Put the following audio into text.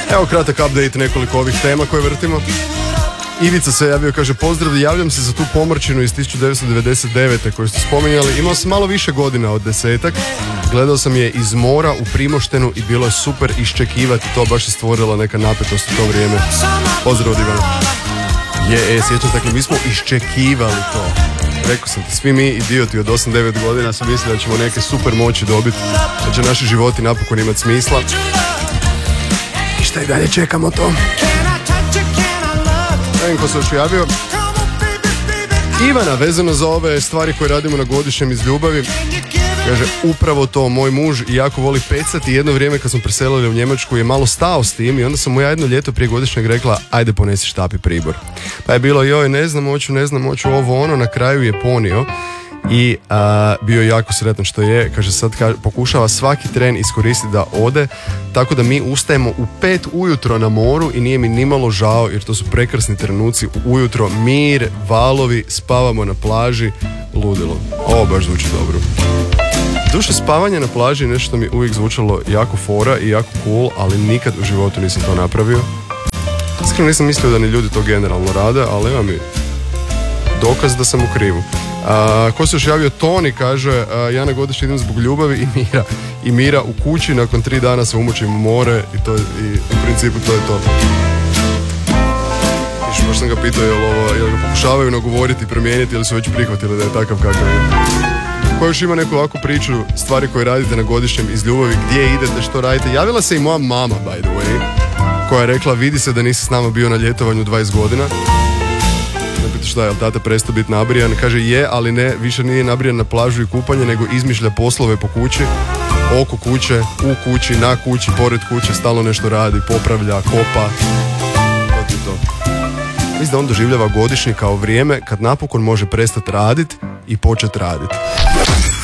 Evo kratak update nekoliko ovih tema koje vrtimo. Ivica se javio, kaže pozdrav, javljam se za tu pomrčinu iz 1999. koju ste spominjali. Imao sam malo više godina od 10-ak. Gledao sam je iz mora u Primoštenu i bilo je super iščekivati to, baš je stvorila neka napetost u to vrijeme. Pozdrav od Ivana. Sjećam, dakle mi smo iščekivali to. Rekao sam ti, svi mi idioti od 8-9 godina sam mislili da ćemo neke super moći dobiti, da će naši životi napokon imati smisla. I šta i dalje čekamo to? Ne znam ko se još javio. Ivana, vezano za ove stvari koje radimo na godišnjem iz ljubavi, kaže, upravo to, moj muž jako voli pecati. Jedno vrijeme kad smo preselili u Njemačku je malo stao s tim i onda sam mu ja jedno ljeto prije godišnjeg rekla, ajde ponesi štapi pribor. Pa je bilo, joj, ne znam hoću ovo ono, na kraju je ponio i bio jako sretan što je. Kaže, sad pokušava svaki tren iskoristiti da ode, tako da mi ustajemo u 5 ujutro na moru i nije mi nimalo žao jer to su prekrasni trenuci ujutro, mir, valovi, spavamo na plaži, ludilo. Ovo baš zvuči dobro. Duše, spavanje na plaži je nešto mi uvijek zvučalo jako fora i jako cool, ali nikad u životu nisam to napravio. Iskreno nisam mislio da ni ljudi to generalno rade, ali ima mi dokaz da sam u krivu. Ko se još javio? Toni kaže, ja na godišnji idem zbog ljubavi i mira u kući, nakon 3 dana se umučim u more i u principu to je to. Baš sam ga pitao jel ga pokušavaju nagovoriti, promijeniti ili su već prihvatili da je takav kakav je. Ko još ima neku ovakvu priču, stvari koje radite na godišnjem iz ljubavi, gdje idete, što radite. Javila se i moja mama, by the way, koja je rekla, vidi se da nisi s nama bio na ljetovanju 20 godina. Ne pita šta, je li tata prestao biti nabrijan? Kaže, je, ali ne, više nije nabrijan na plažu i kupanje, nego izmišlja poslove po kući, oko kuće, u kući, na kući, pored kuće, stalno nešto radi, popravlja, kopa. To. Mislim da on doživljava godišnji kao vrijeme kad napokon može prestati raditi i početi raditi.